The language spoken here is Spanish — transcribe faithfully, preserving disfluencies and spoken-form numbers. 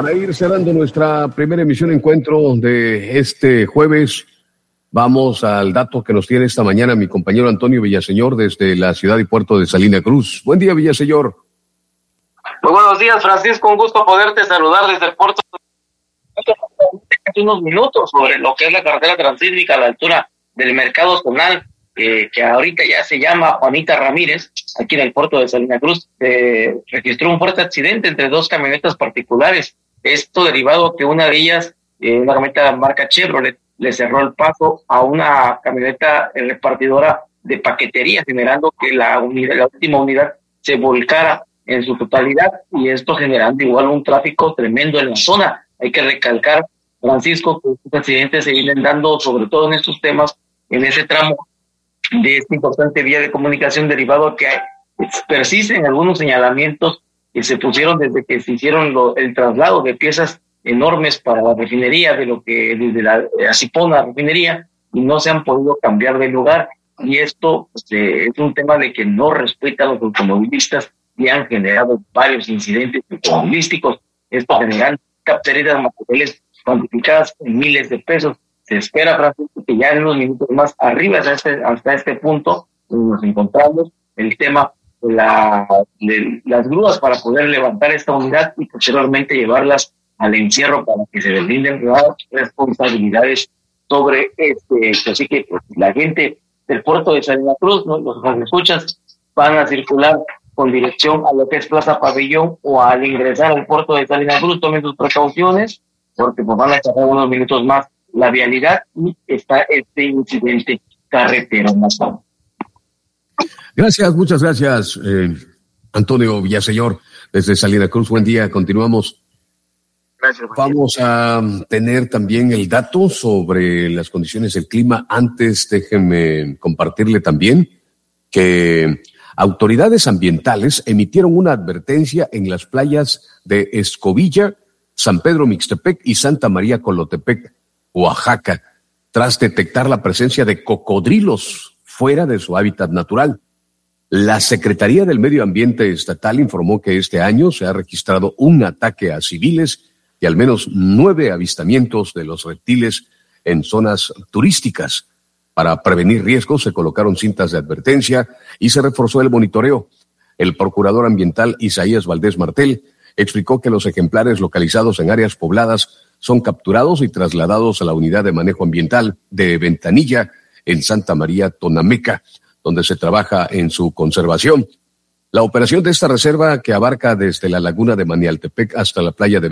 Para ir cerrando nuestra primera emisión encuentro de este jueves, vamos al dato que nos tiene esta mañana mi compañero Antonio Villaseñor desde la ciudad y puerto de Salina Cruz. Buen día, Villaseñor. Muy buenos días, Francisco, un gusto poderte saludar desde el puerto. Hace unos minutos sobre lo que es la carretera transísmica a la altura del Mercado Zonal, eh, que ahorita ya se llama Juanita Ramírez, aquí en el puerto de Salina Cruz. Eh, registró un fuerte accidente entre dos camionetas particulares. Esto derivado que una de ellas, eh, una camioneta marca Chevrolet, le cerró el paso a una camioneta repartidora de paquetería, generando que la unidad, la última unidad se volcara en su totalidad, y esto generando igual un tráfico tremendo en la zona. Hay que recalcar, Francisco, que estos accidentes se vienen dando, sobre todo en estos temas, en ese tramo de esta importante vía de comunicación, derivado que hay, persisten algunos señalamientos que se pusieron desde que se hicieron lo, el traslado de piezas enormes para la refinería, de lo que desde la Acipona refinería, y no se han podido cambiar de lugar, y esto pues, eh, es un tema de que no respetan a los automovilistas, y han generado varios incidentes automovilísticos. Esto generan pérdidas materiales cuantificadas en miles de pesos. Se espera, Francisco, que ya en unos minutos más arriba hasta este, hasta este punto nos encontramos el tema de, la, de las grúas para poder levantar esta unidad y posteriormente llevarlas al encierro para que se deslinden las responsabilidades sobre este. Así que pues, la gente del puerto de Salina Cruz, ¿no? Los que escuchas van a circular con dirección a lo que es Plaza Pabellón, o al ingresar al puerto de Salina Cruz tomen sus precauciones, porque pues van a cerrar unos minutos más la vialidad y está este incidente carretero. Gracias, muchas gracias, eh, Antonio Villaseñor, desde Salina Cruz. Buen día, continuamos. Gracias. Vamos a tener también el dato sobre las condiciones del clima. Antes, déjenme compartirle también que autoridades ambientales emitieron una advertencia en las playas de Escobilla, San Pedro Mixtepec y Santa María Colotepec, Oaxaca, tras detectar la presencia de cocodrilos fuera de su hábitat natural. La Secretaría del Medio Ambiente Estatal informó que este año se ha registrado un ataque a civiles y al menos nueve avistamientos de los reptiles en zonas turísticas. Para prevenir riesgos se colocaron cintas de advertencia y se reforzó el monitoreo. El procurador ambiental Isaías Valdés Martel explicó que los ejemplares localizados en áreas pobladas son capturados y trasladados a la unidad de manejo ambiental de Ventanilla en Santa María Tonameca, donde se trabaja en su conservación. La operación de esta reserva, que abarca desde la laguna de Manialtepec hasta la playa de